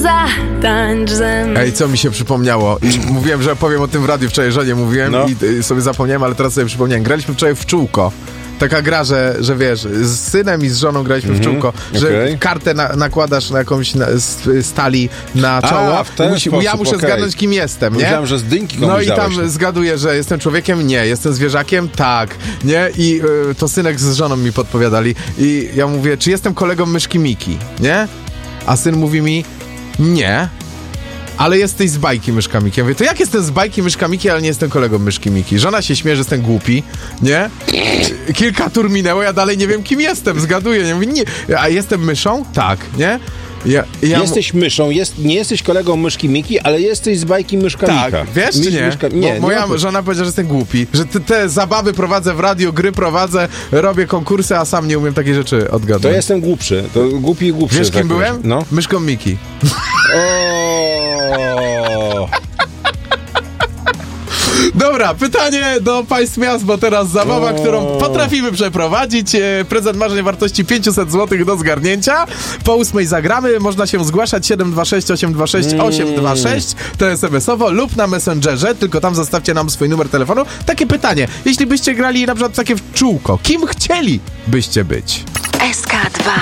zatańcz ze mną. Ej, co mi się przypomniało? Mówiłem, że powiem o tym w radiu, wczoraj żonie mówiłem i sobie zapomniałem, ale teraz sobie przypomniałem. Graliśmy wczoraj w czółko. Taka gra, że wiesz, z synem i z żoną graliśmy w czółko, że kartę nakładasz na jakąś stali na czoło. Ja muszę zgadnąć, kim jestem, nie? Myślałem, że z dynki komuś No i tam dałeś. zgaduję, że jestem człowiekiem? Nie. Jestem zwierzakiem? Tak. Nie? I to synek z żoną mi podpowiadali. I ja mówię, czy jestem kolegą myszki Miki? Nie? A syn mówi mi, nie. Ale jesteś z bajki Myszka Miki. Ja mówię, to jak jestem z bajki Myszka Miki, ale nie jestem kolegą Myszki Miki? Żona się śmieje, że jestem głupi, nie? Kilka tur minęło, ja dalej nie wiem, kim jestem, zgaduję. Nie mówię, nie. A jestem myszą? Tak, nie? Jesteś myszą, nie jesteś kolegą Myszki Miki, ale jesteś z bajki Myszka Mika. Tak, wiesz czy nie? Nie, moja żona powiedziała, że jestem głupi, że te zabawy prowadzę w radio, gry prowadzę, robię konkursy, a sam nie umiem takie rzeczy odgadnąć. To jestem głupszy, to głupi i głupszy. Wiesz, kim tak byłem? No. Myszką Miki. Dobra, pytanie do państw miast, bo teraz zabawa, którą potrafimy przeprowadzić. Prezent marzeń wartości 500 zł do zgarnięcia. Po 8 zagramy. Można się zgłaszać 726 826 826. To SMS-owo lub na Messengerze, tylko tam zostawcie nam swój numer telefonu. Takie pytanie. Jeśli byście grali na przykład takie w czółko, kim chcielibyście być? SK2